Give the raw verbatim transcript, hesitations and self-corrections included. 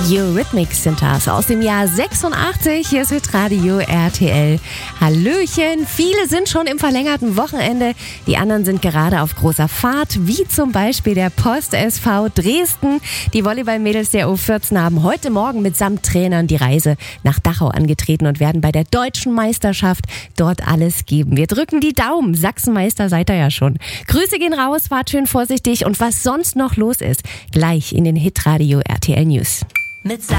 Eurythmics sind das aus dem Jahr sechsundachtzig. Hier ist Hitradio R T L. Hallöchen. Viele sind schon im verlängerten Wochenende. Die anderen sind gerade auf großer Fahrt, wie zum Beispiel der Post S V Dresden. Die Volleyballmädels der U vierzehn haben heute Morgen mitsamt Trainern die Reise nach Dachau angetreten und werden bei der deutschen Meisterschaft dort alles geben. Wir drücken die Daumen. Sachsenmeister seid ihr ja schon. Grüße gehen raus, fahrt schön vorsichtig und was sonst noch los ist, gleich in den Hitradio R T L News. Mit